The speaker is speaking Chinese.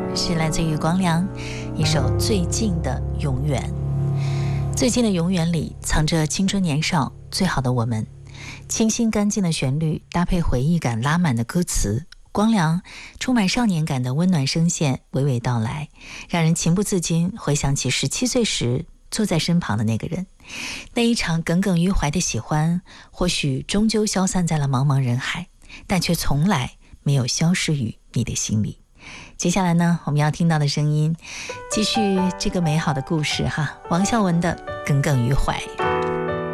是来自于光良一首《最近的永远》。最近的永远里藏着青春年少最好的我们，清新干净的旋律搭配回忆感拉满的歌词，光良充满少年感的温暖声线娓娓道来，让人情不自禁回想起17岁时坐在身旁的那个人。那一场耿耿于怀的喜欢，或许终究消散在了茫茫人海，但却从来没有消失于你的心里。接下来呢，我们要听到的声音继续这个美好的故事哈，王孝文的耿耿于怀。